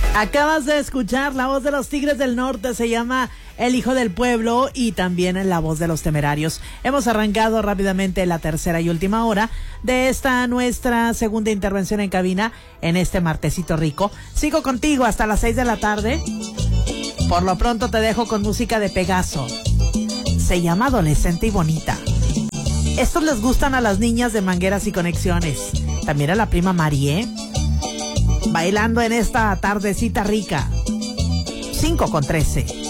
Acabas de escuchar la voz de los Tigres del Norte, se llama El Hijo del Pueblo, y también en la voz de los Temerarios. Hemos arrancado rápidamente la tercera y última hora de esta nuestra segunda intervención en cabina en este martesito rico. Sigo contigo hasta las 6 de la tarde. Por lo pronto te dejo con música de Pegaso. Se llama Adolescente y Bonita. Estos les gustan a las niñas de Mangueras y Conexiones. También a la prima Marie. Bailando en esta tardecita rica. 5:13.